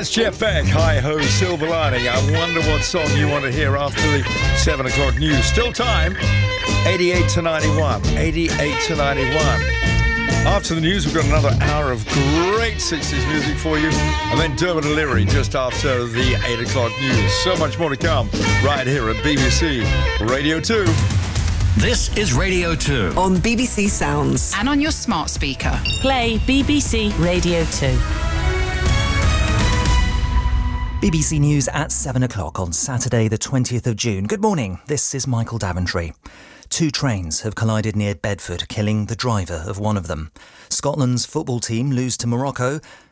That's Jeff Beck, Hi Ho Silver Lining. I wonder what song you want to hear after the 7 o'clock news. Still time, 88 to 91, 88 to 91. After the news, we've got another hour of great 60s music for you. And then Dermot O'Leary just after the 8 o'clock news. So much more to come right here at BBC Radio 2. This is Radio 2. On BBC Sounds. And on your smart speaker. Play BBC Radio 2. BBC News at 7 o'clock on Saturday the 20th of June. Good morning, this is Michael Daventry. 2 trains have collided near Bedford, killing the driver of one of them. Scotland's football team lose to Morocco